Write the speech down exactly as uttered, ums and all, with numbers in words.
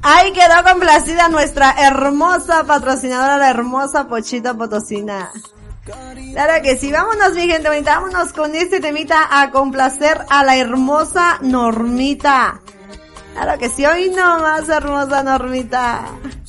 Ahí quedó complacida nuestra hermosa patrocinadora, la hermosa Pochito Potosina. Claro que sí, vámonos mi gente bonita, vámonos con este temita a complacer a la hermosa Normita. Claro que sí, hoy nomás hermosa Normita.